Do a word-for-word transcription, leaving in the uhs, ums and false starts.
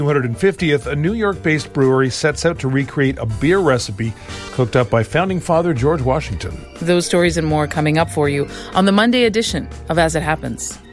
two hundred fiftieth, a New York-based brewery sets out to recreate a beer recipe cooked up by founding father George Washington. Those stories and more coming up for you on the Monday edition of As It Happens.